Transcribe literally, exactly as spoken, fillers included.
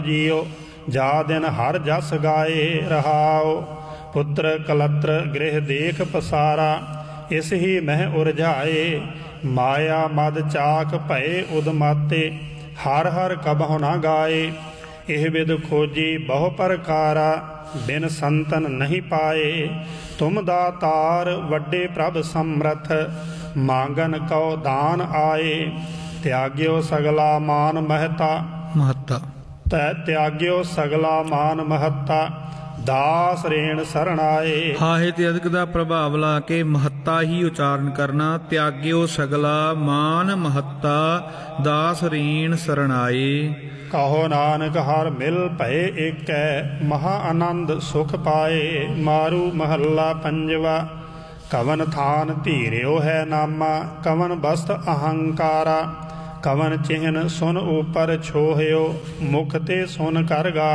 JIO ਜਾ ਦਿਨ ਹਰ ਜਸ ਗਾਏ ਰਹਾਓ। ਪੁੱਤਰ ਕਲਤਰ ਗ੍ਰਹਿ ਦੇਖ ਪਸਾਰਾ ਇਸ ਹੀ ਮਹਿ ਉਰਝਾਏ। ਮਾਇਆ ਮਦ ਚਾਕ ਭਏ ਉਦਮਾਤੇ ਹਰ ਹਰ ਕਬਹੁ ਨਾ ਗਾਏ। ਇਹ ਵਿਦ ਖੋਜੀ ਬਹੁ ਪ੍ਰਕਾਰਾ ਬਿਨ ਸੰਤਨ ਨਹੀਂ ਪਾਏ। ਤੁਮ ਦਾਤਾਰ ਵੱਡੇ ਪ੍ਰਭ ਸਮਰਥ ਮੰਗਨ ਕਉ ਦਾਨ ਆਏ। ਤਿਆਗਿਓ ਸਗਲਾ ਮਾਨ ਮਹਤਾ ਮਹੱਤਾ ਤੈ ਤਿਆਗਿਓ ਸਗਲਾ ਮਾਨ ਮਹੱਤਾ ਦਾਸ ਰੇਣ ਸਰਣ ਆਏ। ਹਾਹੇ ਤੇ ਅਧਿਕ ਦਾ ਪ੍ਰਭਾਵ ਲਾ ਕੇ ਮਹੱਤਾ ਹੀ ਉਚਾਰਨ ਕਰਨਾ। ਤਿਆਗਿਓ ਸਗਲਾ ਮਾਨ ਮਹੱਤਾ ਦਾਸ ਰੇਣ ਸਰਣ ਆਏ। ਕਹੋ ਨਾਨਕ ਹਰ ਮਿਲ ਭਏ ਏਕੈ ਮਹਾ ਆਨੰਦ ਸੁਖ ਪਾਏ। ਮਾਰੂ ਮਹੱਲਾ ਪੰਜਵਾ। ਕਵਨ ਥਾਨ ਧੀਰਿਓ ਹੈ ਨਾਮਾ ਕਵਨ ਬਸਤ ਅਹੰਕਾਰਾ। ਕਵਨ ਚਿਹਨ ਸੁਨ ਉਪਰ ਛੋਹਿਓ ਮੁਖ ਤੇ ਸੁਨ ਕਰ ਗਾ।